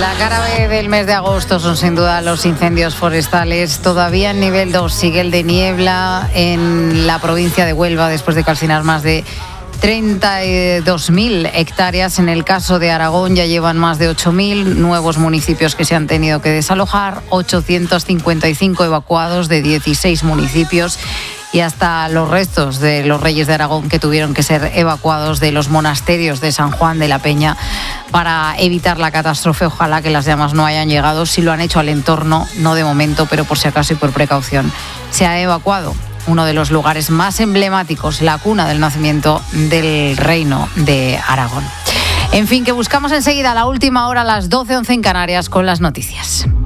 La cara B del mes de agosto son sin duda los incendios forestales. Todavía en nivel 2 sigue el de niebla en la provincia de Huelva después de calcinar más de 32.000 hectáreas. En el caso de Aragón ya llevan más de 8.000 nuevos municipios que se han tenido que desalojar, 855 evacuados de 16 municipios y hasta los restos de los reyes de Aragón que tuvieron que ser evacuados de los monasterios de San Juan de la Peña para evitar la catástrofe. Ojalá que las llamas no hayan llegado. Si lo han hecho al entorno, no de momento, pero por si acaso y por precaución. Se ha evacuado uno de los lugares más emblemáticos, la cuna del nacimiento del reino de Aragón. En fin, que buscamos enseguida la última hora, a las 12:11 en Canarias, con las noticias.